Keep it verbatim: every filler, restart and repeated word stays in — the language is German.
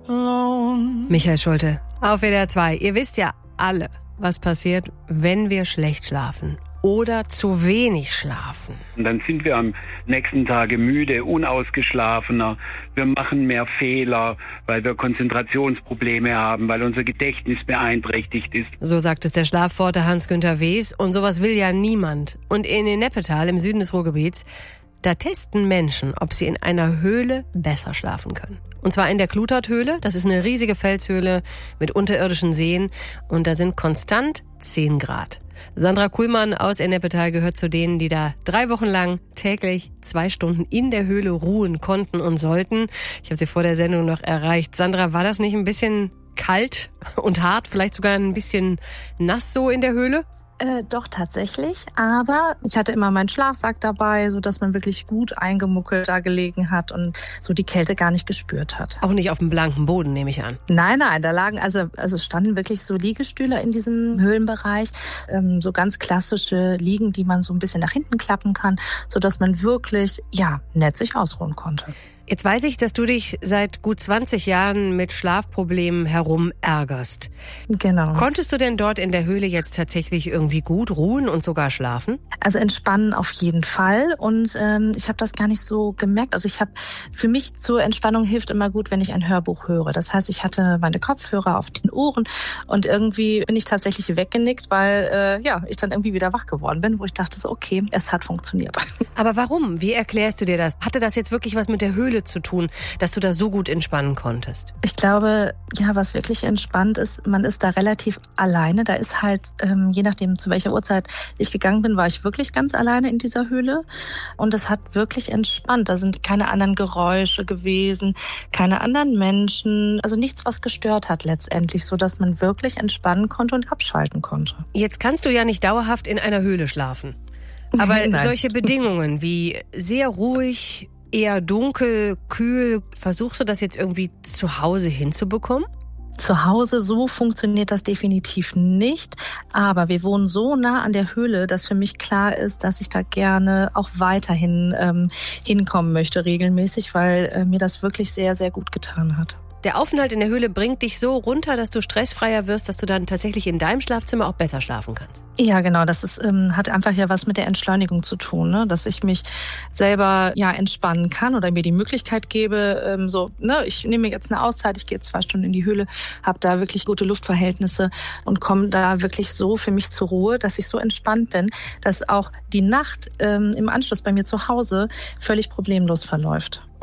Michael Schulte auf W D R zwei. Ihr wisst ja alle, was passiert, wenn wir schlecht schlafen oder zu wenig schlafen. Und dann sind wir am nächsten Tage müde, unausgeschlafener. Wir machen mehr Fehler, weil wir Konzentrationsprobleme haben, weil unser Gedächtnis beeinträchtigt ist. So sagt es der Schlafforscher Hans-Günther Wes. Und sowas will ja niemand. Und in Ennepetal im Süden des Ruhrgebiets, da testen Menschen, ob sie in einer Höhle besser schlafen können. Und zwar in der Kluterthöhle. Das ist eine riesige Felshöhle mit unterirdischen Seen. Und da sind konstant zehn Grad. Sandra Kuhlmann aus Ennepetal gehört zu denen, die da drei Wochen lang täglich zwei Stunden in der Höhle ruhen konnten und sollten. Ich habe sie vor der Sendung noch erreicht. Sandra, war das nicht ein bisschen kalt und hart, vielleicht sogar ein bisschen nass so in der Höhle? Äh, doch, tatsächlich. Aber ich hatte immer meinen Schlafsack dabei, so dass man wirklich gut eingemuckelt da gelegen hat und so die Kälte gar nicht gespürt hat. Auch nicht auf dem blanken Boden, nehme ich an. Nein, nein, da lagen, also, also standen wirklich so Liegestühle in diesem Höhlenbereich. Ähm, so ganz klassische Liegen, die man so ein bisschen nach hinten klappen kann, so dass man wirklich, ja, nett sich ausruhen konnte. Jetzt weiß ich, dass du dich seit gut zwanzig Jahren mit Schlafproblemen herum ärgerst. Genau. Konntest du denn dort in der Höhle jetzt tatsächlich irgendwie gut ruhen und sogar schlafen? Also entspannen auf jeden Fall. Und ähm, ich habe das gar nicht so gemerkt. Also ich habe, für mich zur Entspannung hilft immer gut, wenn ich ein Hörbuch höre. Das heißt, ich hatte meine Kopfhörer auf den Ohren und irgendwie bin ich tatsächlich weggenickt, weil äh, ja ich dann irgendwie wieder wach geworden bin, wo ich dachte so, okay, es hat funktioniert. Aber warum? Wie erklärst du dir das? Hatte das jetzt wirklich was mit der Höhle zu tun, dass du da so gut entspannen konntest? Ich glaube, ja, was wirklich entspannt ist, man ist da relativ alleine. Da ist halt, ähm, je nachdem, zu welcher Uhrzeit ich gegangen bin, war ich wirklich ganz alleine in dieser Höhle. Und es hat wirklich entspannt. Da sind keine anderen Geräusche gewesen, keine anderen Menschen. Also nichts, was gestört hat letztendlich, so dass man wirklich entspannen konnte und abschalten konnte. Jetzt kannst du ja nicht dauerhaft in einer Höhle schlafen. Aber solche Bedingungen wie sehr ruhig, eher dunkel, kühl, versuchst du das jetzt irgendwie zu Hause hinzubekommen? Zu Hause so funktioniert das definitiv nicht, aber wir wohnen so nah an der Höhle, dass für mich klar ist, dass ich da gerne auch weiterhin ähm, hinkommen möchte regelmäßig, weil äh, mir das wirklich sehr, sehr gut getan hat. Der Aufenthalt in der Höhle bringt dich so runter, dass du stressfreier wirst, dass du dann tatsächlich in deinem Schlafzimmer auch besser schlafen kannst. Ja, genau. Das ist, ähm, hat einfach ja was mit der Entschleunigung zu tun, ne? Dass ich mich selber ja entspannen kann oder mir die Möglichkeit gebe, ähm, so, ne, ich nehme mir jetzt eine Auszeit, ich gehe zwei Stunden in die Höhle, habe da wirklich gute Luftverhältnisse und komme da wirklich so für mich zur Ruhe, dass ich so entspannt bin, dass auch die Nacht ähm, im Anschluss bei mir zu Hause völlig problemlos verläuft.